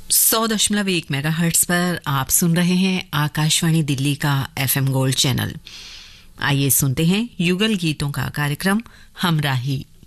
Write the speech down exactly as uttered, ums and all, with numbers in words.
सौ दशमलव एक मेगाहर्ट्ज पर आप सुन रहे हैं आकाशवाणी दिल्ली का एफएम गोल्ड चैनल। आइए सुनते हैं युगल गीतों का कार्यक्रम हमराही।